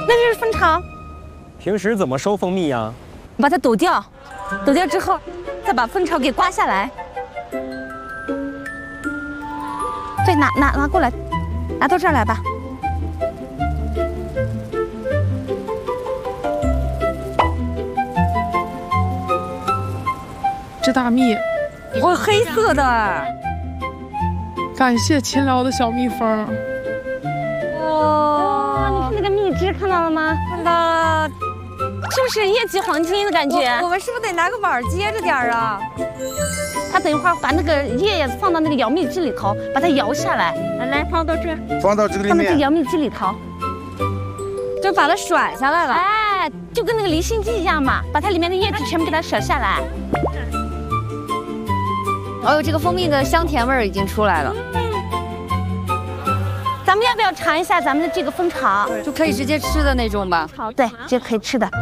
那就是蜂巢。 平时怎么收蜂蜜呀？ 把它抖掉，抖掉之后，再把蜂巢给刮下来。对，拿过来，拿到这儿来吧。 这大蜜， 哦，黑色的。 感谢勤劳的小蜜蜂。 哇，你看那个蜜汁，看到了吗？看到了，是不是液体黄金的感觉？我们是不是得拿个碗接着点儿啊？他等一会儿把那个叶子放到那个摇蜜机里头，把它摇下来，来放到这， 放到这个里面， 放到这个摇蜜机里头， 就把它甩下来了。 哎，就跟那个离心机一样嘛，把它里面的液体全部给它甩下来。 哦，这个蜂蜜的香甜味儿已经出来了。 咱们要不要尝一下咱们的这个蜂巢？ 就可以直接吃的那种吧？ 好，对，这可以吃的。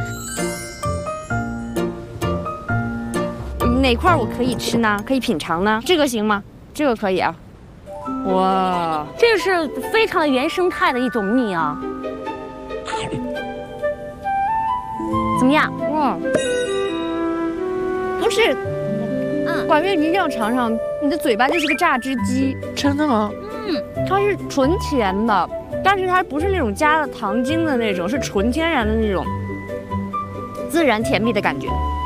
哪块我可以吃呢？可以品尝呢？这个行吗？这个可以啊。哇， 这是非常原生态的一种蜜啊。怎么样？ 哇，不是。管月，你一定要尝尝，你的嘴巴就是个榨汁机。 真的吗？ 它是纯甜的，但是它不是那种加了糖精的那种，是纯天然的那种自然甜蜜的感觉。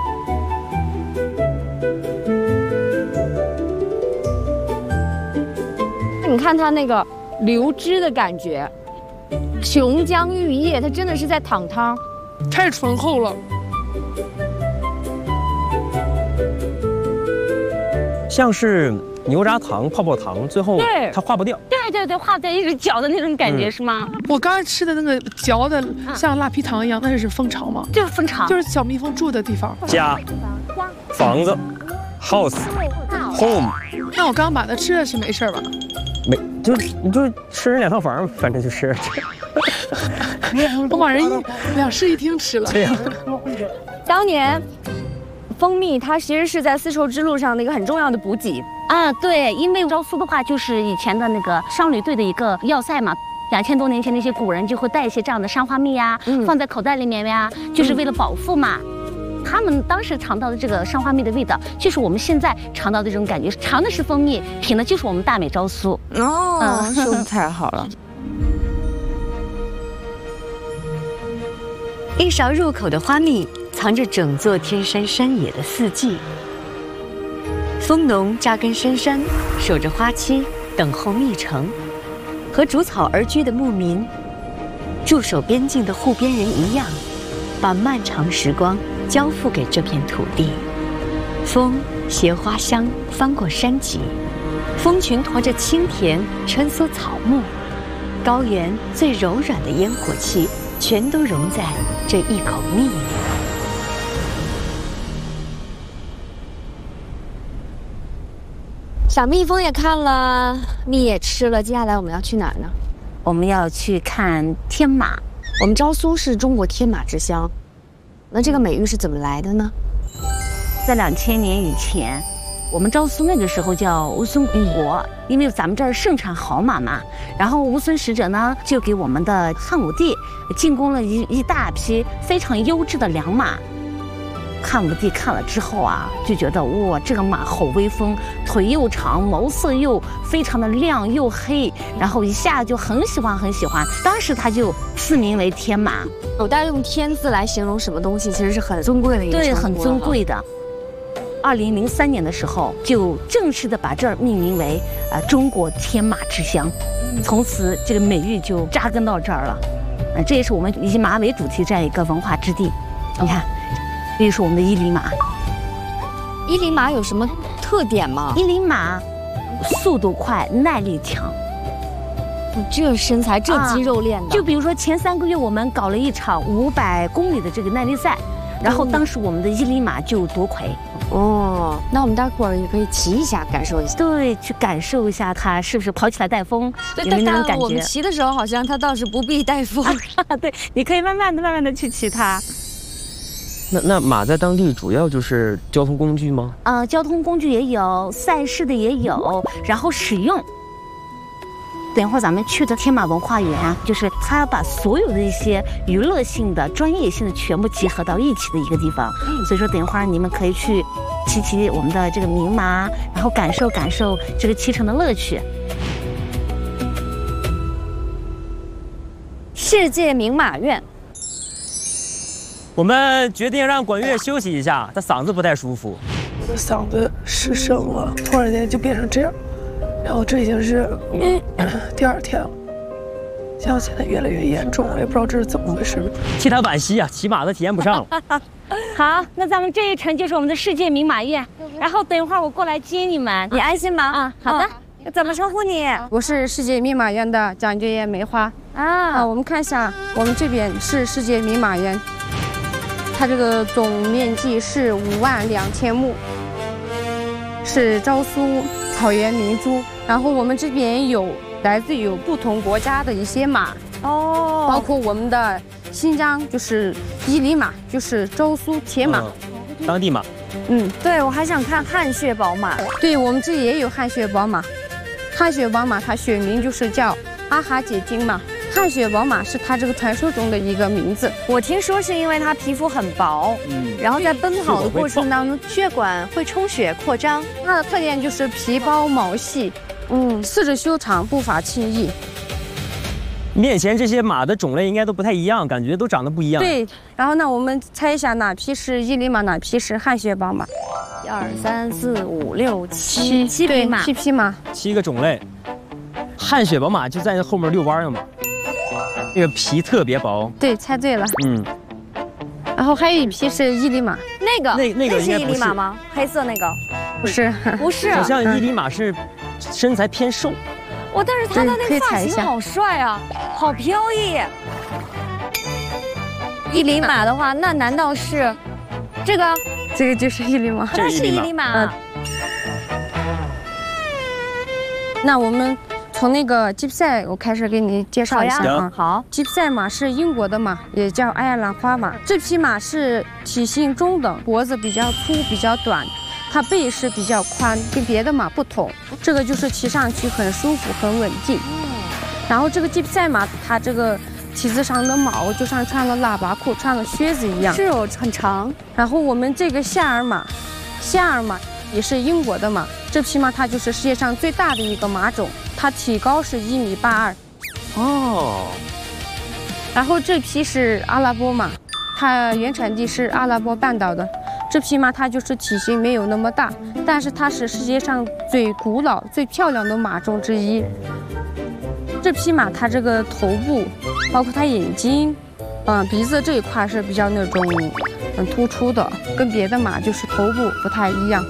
你看它那个流汁的感觉，琼浆玉液，它真的是在淌汤， 太醇厚了。 像是牛轧糖、泡泡糖，最后它化不掉。 对，化不掉，一直嚼的那种感觉是吗？ 我刚才吃的那个嚼的像蜡皮糖一样，那是蜂巢吗？ 就是蜂巢， 就是小蜜蜂住的地方。 家、房子、house、home。 那我刚把它吃了是没事吧？ 没，你就吃人2套房，反正就是。 我把人两室一厅吃了。 对呀。 当年。蜂蜜它其实是在丝绸之路上的一个很重要的补给啊，对，因为昭苏的话就是以前的那个商旅队的一个要塞嘛，2000多年前那些古人就会带一些这样的山花蜜呀，放在口袋里面呀，就是为了饱腹嘛。他们当时尝到的这个山花蜜的味道，就是我们现在尝到的这种感觉，尝的是蜂蜜，品的就是我们大美昭苏。 哦，说的太好了。 一勺入口的花蜜。藏着整座天山山野的四季，蜂农扎根深山，守着花期，等候蜜成；和逐草而居的牧民，驻守边境的护边人一样，把漫长时光交付给这片土地。风携花香翻过山脊，蜂群驮着清甜穿梭草木，高原最柔软的烟火气，全都融在这一口蜜里。 小蜜蜂也看了，蜜也吃了，接下来我们要去哪儿呢？ 我们要去看天马。 我们昭苏是中国天马之乡，那这个美誉是怎么来的呢？ 在2000年以前，我们昭苏那个时候叫乌孙国，因为咱们这儿盛产好马嘛。然后乌孙使者呢，就给我们的汉武帝进贡了一大批非常优质的良马。汉武帝看了之后啊，就觉得哇，这个马好威风，腿又长，毛色又非常的亮又黑，然后一下就很喜欢。当时他就赐名为天马。 古代用天字来形容什么东西，其实是很尊贵的一个称呼。 对，很尊贵的。2003年的时候，就正式的把这儿命名为中国天马之乡，从此这个美誉就扎根到这儿了。这也是我们以马为主题这样一个文化之地。你看。这是我们的伊犁马。 伊犁马有什么特点吗？ 伊犁马速度快，耐力强。 这身材，这肌肉练的。 就比如说前3个月，我们搞了一场500公里的这个耐力赛，然后当时我们的伊犁马就夺魁。 哦，那我们待会儿也可以骑一下，感受一下。 对，去感受一下它是不是跑起来带风，有没有那种感觉？ 我们骑的时候好像它倒是不必带风。 对，你可以慢慢的去骑它。 那马在当地主要就是交通工具吗？ 交通工具也有，赛事的也有，然后使用。 等会儿咱们去的天马文化园，就是它要把所有的一些娱乐性的、专业性的全部集合到一起的一个地方。所以说，等会儿你们可以去骑我们的这个名马，然后感受这个骑乘的乐趣。 世界名马院。 我们决定让管乐休息一下，他嗓子不太舒服。 我的嗓子失声了，突然间就变成这样，然后这已经是第2天了，像现在越来越严重了，也不知道这是怎么回事。 替他惋惜啊，骑马的体验不上了。 好，那咱们这一程就是我们的世界名马院，然后等一会儿我过来接你们， 你安心吧。 啊，好的。 怎么称呼你？ 我是世界名马院的蒋觉叶梅花啊。我们看一下，我们这边是世界名马院，它这个总面积是52000亩，是昭苏草原明珠。然后我们这边有来自于不同国家的一些马哦，包括我们的新疆就是伊犁马，就是昭苏铁马， 当地马。 对，我还想看汗血宝马。 对，我们这也有汗血宝马。汗血宝马它学名就是叫阿哈解经马，汗血宝马是它这个传说中的一个名字。 我听说是因为它皮肤很薄，然后在奔跑的过程当中，血管会充血扩张。 它的特点就是皮包毛细，四肢修长，步伐轻易。 面前这些马的种类应该都不太一样，感觉都长得不一样。 对，然后呢，我们猜一下哪匹是伊犁马，哪匹是汗血宝马 ？1、2、3、4、5、6、7匹马 ，7匹马 ，7个种类。汗血宝马就在那后面遛弯的嘛，那个皮特别薄。 对，猜对了。然后还有一匹是伊犁马， 那个是伊犁马吗？黑色那个？ 不是， 不是。 好像伊犁马是身材偏瘦。 但是他的那个发型好帅啊，好飘逸。伊犁马的话，那难道是这个？ 这个就是伊犁马， 它是伊犁马。 那我们从那个吉普赛，我开始给你介绍一下啊。 好， 吉普赛马是英国的马，也叫爱尔兰花马。这匹马是体型中等，脖子比较粗，比较短。它背是比较宽，跟别的马不同，这个就是骑上去很舒服、很稳定。然后这个吉普赛马，它这个蹄子上的毛就像穿了喇叭裤、穿了靴子一样， 是很长。 然后我们这个夏尔马也是英国的马，这匹马它就是世界上最大的一个马种，它体高是1.82米。 哦。 然后这匹是阿拉伯马，它原产地是阿拉伯半岛的。这匹马它就是体型没有那么大，但是它是世界上最古老、最漂亮的马种之一。这匹马它这个头部，包括它眼睛，鼻子这一块是比较那种突出的，跟别的马就是头部不太一样。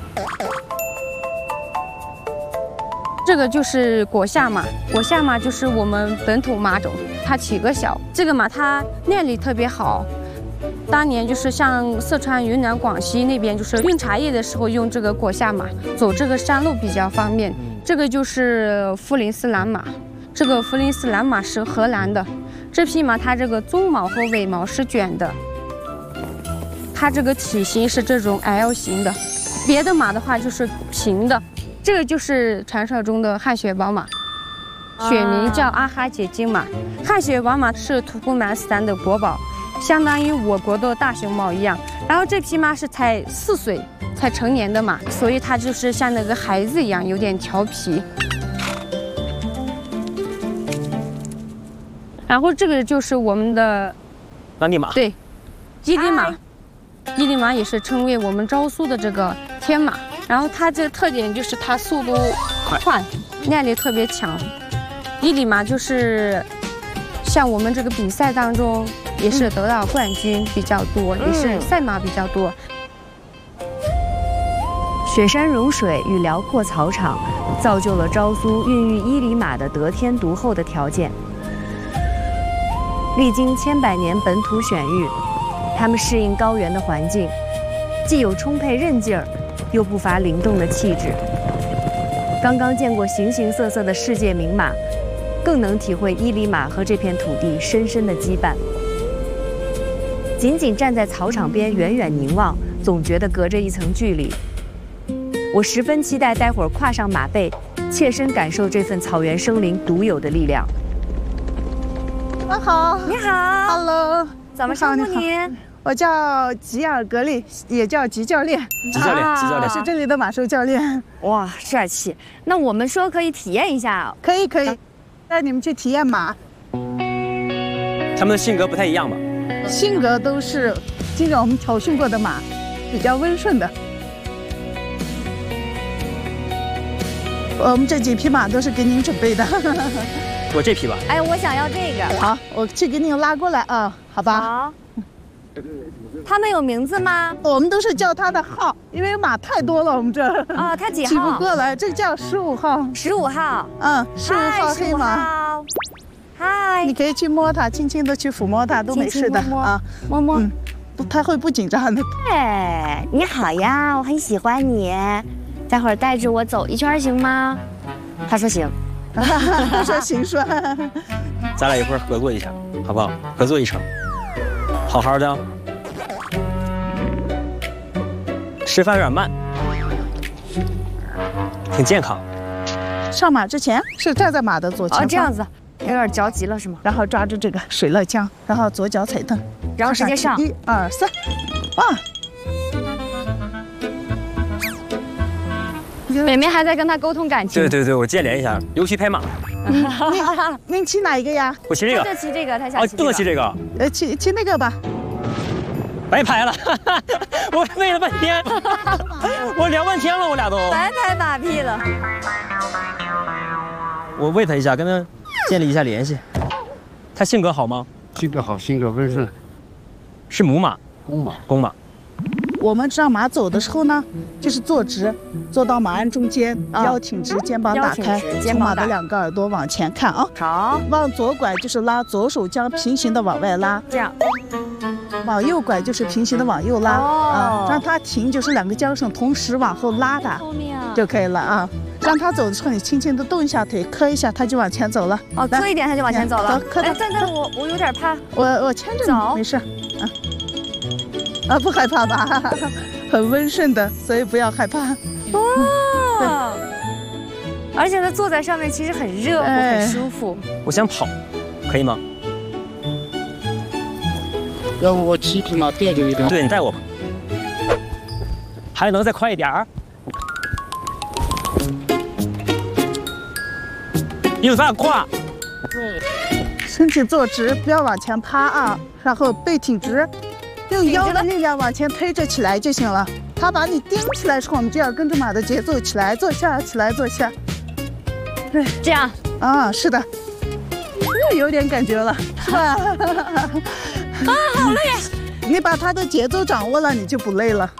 这个就是果夏马，果夏马就是我们本土马种，它体格小。这个马它耐力特别好。当年就是像四川、云南、广西那边，就是运茶叶的时候用这个果夏马，走这个山路比较方便。这个就是弗林斯兰马，这个弗林斯兰马是荷兰的。这匹马它这个鬃毛和尾毛是卷的，它这个体型是这种 L 型的，别的马的话就是平的。这个就是传说中的汗血宝马，学名叫阿哈解经马。汗血宝马是土库曼斯坦的国宝。相当于我国的大熊猫一样，然后这匹马是才4岁才成年的马，所以它就是像那个孩子一样，有点调皮。然后这个就是我们的当地马， 对，伊犁马，伊犁马也是称为我们昭苏的这个天马。然后它这个特点就是它速度快，耐力特别强。伊犁马就是像我们这个比赛当中。也是得到冠军比较多，也是赛马比较多。 雪山融水与辽阔草场，造就了昭苏孕育伊犁马的得天独厚的条件。历经千百年本土选育，它们适应高原的环境，既有充沛韧劲儿，又不乏灵动的气质。刚刚见过形形色色的世界名马，更能体会伊犁马和这片土地深深的羁绊。仅仅站在草场边远远凝望，总觉得隔着一层距离。我十分期待待会儿跨上马背， 切身感受这份草原生灵独有的力量。 你好， 你好 ，Hello， 怎么称呼您？ 我叫吉尔格利，也叫吉教练。 吉教练，吉教练是这里的马术教练。 哇，帅气！那我们说可以体验一下， 可以，带你们去体验马。 他们的性格不太一样吧？ 性格都是经过我们调训过的马，比较温顺的。我们这几匹马都是给您准备的。 我这匹吧。 哎，我想要这个。 好，我去给您拉过来啊，好吧？ 好。他们有名字吗？ 我们都是叫它的号，因为马太多了，我们这啊，它几号？ 记不过来，这叫15号。 15号。 嗯，15号黑马。 嗨， 你可以去摸它，轻轻的去抚摸它，都没事的啊。 摸摸， 它会不紧张的。 哎，你好呀，我很喜欢你，待会儿带着我走一圈行吗？他说行。 他说行说。 咱俩一会儿合作一下，好不好？合作一场，好好的。吃饭有点慢，挺健康。 上马之前是站在马的左前方。 哦，这样子，有点着急了是吗？ 然后抓住这个水乐浆，然后左脚踩蹬， 然后直接上。 1、2、3，哇！ 北妹还在跟他沟通感情。 对，我建联一下，尤其拍马。 您骑哪一个呀？ 我骑这个。 他就骑这个，他想骑这个。 不能骑这个。 骑那个吧。 白拍了，我喂了半天，我聊半天了，我俩都白拍马屁了。 我喂他一下，跟他建立一下联系。他性格好吗？ 性格好，性格温顺。 是母马？公马。 我们让马走的时候呢，就是坐直，坐到马鞍中间，腰挺直，肩膀打开，从马的2个耳朵往前看啊。 好。 往左拐就是拉，左手将平行的往外拉。 这样。 往右拐就是平行的往右拉啊，让它停就是2个缰绳同时往后拉它就可以了啊。让它走的时候，你轻轻的动一下腿，磕一下，它就往前走了。 哦，磕一点它就往前走了。 磕它。 但我有点怕。 我牵着你，没事。不害怕吧？很温顺的，所以不要害怕。 哇！而且它坐在上面其实很热乎，很舒服。 我想跑，可以吗？ 要不我骑匹马别扭一点？ 对，你带我吧。还能再快一点儿？右三胯。 身体坐直，不要往前趴啊，然后背挺直，用腰的力量往前推着起来就行了。它把你钉起来的时候，我们就要跟着马的节奏起来坐下，起来坐下。对， 这样啊，是的，又有点感觉了，是吧？ 啊，好累！ 你把它的节奏掌握了，你就不累了。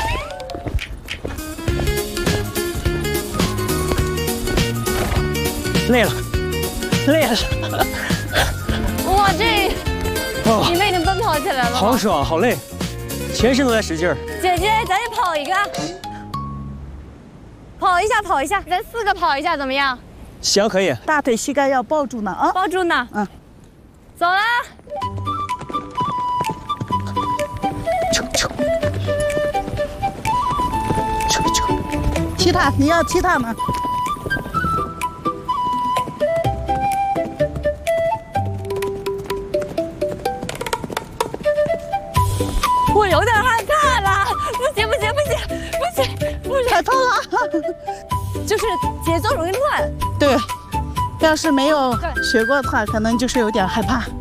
累了。 哇，你们已经奔跑起来了。 好爽，好累，全身都在使劲儿。 姐姐，咱也跑一个，跑一下，咱4个跑一下怎么样？ 行，可以。 大腿膝盖要抱住呢啊， 抱住呢。走啦。 踢它，你要踢它吗？ 我有点害怕了，不行， 害怕了， 就是节奏容易乱。 对，要是没有学过的话，可能就是有点害怕。